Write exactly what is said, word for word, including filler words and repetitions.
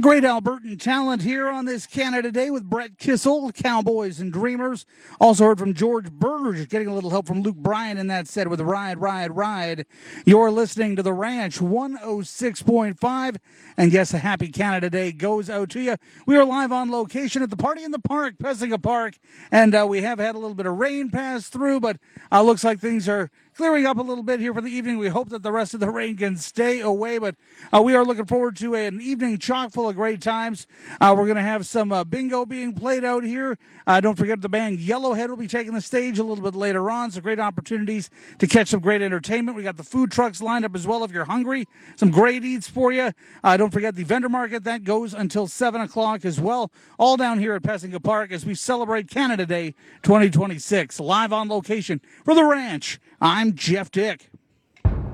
great Albertan talent here on this Canada Day with Brett Kissel, Cowboys and Dreamers. Also heard from George Burge, getting a little help from Luke Bryan in that set with Ride, Ride, Ride. You're listening to The Ranch one oh six point five. And yes, a happy Canada Day goes out to you. We are live on location at the Party in the Park, Pessinga Park. And uh, we have had a little bit of rain pass through, but uh, looks like things are clearing up a little bit here for the evening. We hope that the rest of the rain can stay away, but uh, we are looking forward to an evening chock full of great times. Uh, we're going to have some uh, bingo being played out here. Uh, don't forget the band Yellowhead will be taking the stage a little bit later on, so great opportunities to catch some great entertainment. We got the food trucks lined up as well if you're hungry. Some great eats for you. Uh, don't forget the vendor market. That goes until seven o'clock as well, all down here at Pessinga Park as we celebrate Canada Day twenty twenty-six. Live on location for The Ranch, I'm Jeff Dick.